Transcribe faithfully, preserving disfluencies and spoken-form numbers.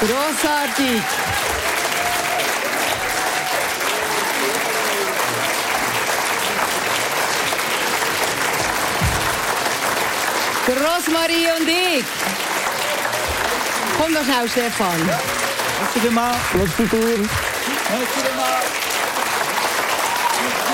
Grossartig. Rosmarie und ich. Komm doch schnell, Stefan. Merci vielmals. Merci, Tour. Merci vielmals.